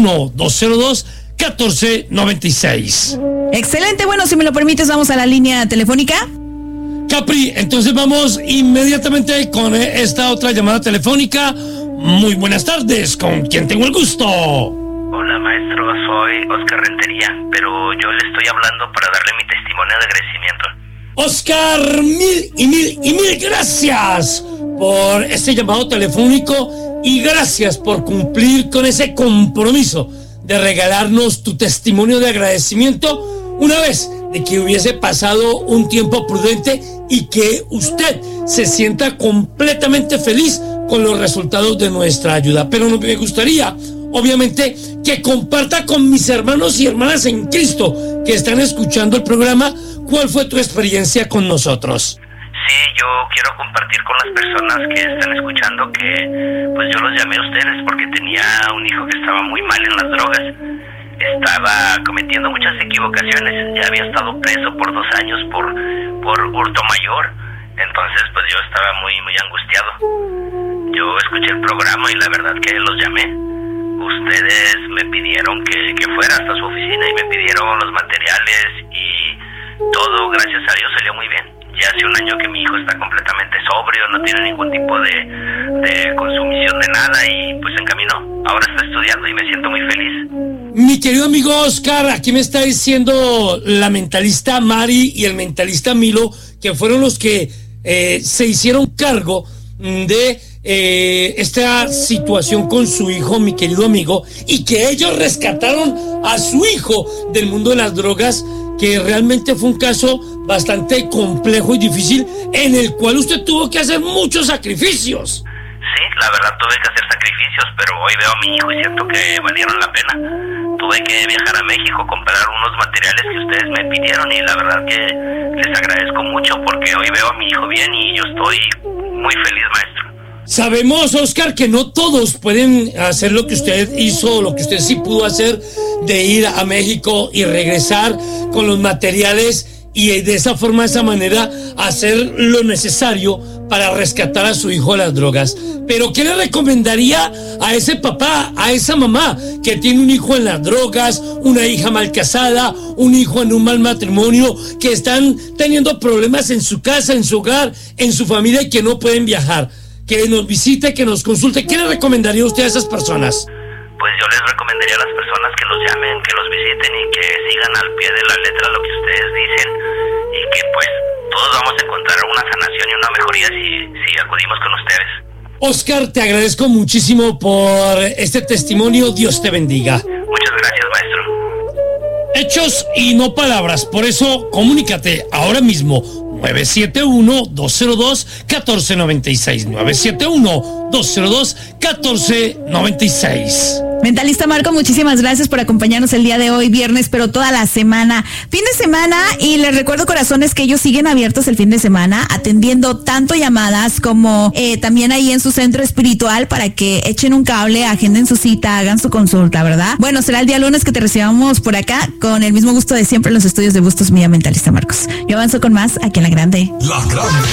771-202-1496. Excelente, bueno, si me lo permites, vamos a la línea telefónica. Capri, entonces vamos inmediatamente con esta otra llamada telefónica. Muy buenas tardes, ¿con quién tengo el gusto? Hola maestro, soy Oscar Rentería, pero yo le estoy hablando para darle mi testimonio de agradecimiento. Oscar, mil gracias por este llamado telefónico y gracias por cumplir con ese compromiso de regalarnos tu testimonio de agradecimiento una vez de que hubiese pasado un tiempo prudente y que usted se sienta completamente feliz con los resultados de nuestra ayuda. Pero me gustaría, obviamente, que comparta con mis hermanos y hermanas en Cristo que están escuchando el programa cuál fue tu experiencia con nosotros. Sí, yo quiero compartir con las personas que están escuchando que pues yo los llamé a ustedes porque tenía un hijo que estaba muy mal en las drogas. Estaba cometiendo muchas equivocaciones, ya había estado preso por 2 años por hurto mayor, entonces pues yo estaba muy angustiado. Yo escuché el programa y la verdad que los llamé. Ustedes me pidieron que fuera hasta su oficina y me pidieron los materiales y todo, gracias a Dios, salió muy bien. Ya hace 1 año que mi hijo está completamente sobrio, no tiene ningún tipo de consumición de nada y pues se encaminó. Ahora está estudiando y me siento muy feliz. Mi querido amigo Oscar, aquí me está diciendo la mentalista Mari y el mentalista Milo, que fueron los que se hicieron cargo de esta situación con su hijo, mi querido amigo, y que ellos rescataron a su hijo del mundo de las drogas, que realmente fue un caso bastante complejo y difícil en el cual usted tuvo que hacer muchos sacrificios. Sí, la verdad tuve que hacer sacrificios, pero hoy veo a mi hijo y siento que valieron la pena. Tuve que viajar a México, comprar unos materiales que ustedes me pidieron y la verdad que les agradezco mucho porque hoy veo a mi hijo bien y yo estoy muy feliz, maestro. Sabemos, Oscar, que no todos pueden hacer lo que usted hizo, lo que usted sí pudo hacer, de ir a México y regresar con los materiales y de esa forma, de esa manera, hacer lo necesario para rescatar a su hijo de las drogas. Pero ¿qué le recomendaría a ese papá, a esa mamá que tiene un hijo en las drogas, una hija mal casada, un hijo en un mal matrimonio, que están teniendo problemas en su casa, en su hogar, en su familia y que no pueden viajar? Que nos visite, que nos consulte. ¿Qué le recomendaría usted a esas personas? Pues yo les recomendaría a las personas que los llamen, que los visiten y que sigan al pie de la letra lo que ustedes dicen y que pues todos vamos a encontrar una sanación y una mejoría si acudimos con ustedes. Oscar, te agradezco muchísimo por este testimonio. Dios te bendiga. Muchas gracias, maestro. Hechos y no palabras. Por eso, comunícate ahora mismo. 971-202-1496. 971-202-1496. Mentalista Marco, muchísimas gracias por acompañarnos el día de hoy, viernes, pero toda la semana, fin de semana, y les recuerdo, corazones, que ellos siguen abiertos el fin de semana, atendiendo tanto llamadas como también ahí en su centro espiritual para que echen un cable, agenden su cita, hagan su consulta, ¿verdad? Bueno, será el día lunes que te recibamos por acá con el mismo gusto de siempre en los estudios de Bustos Mía, Mentalista Marcos. Yo avanzo con más aquí en La Grande. La Grande.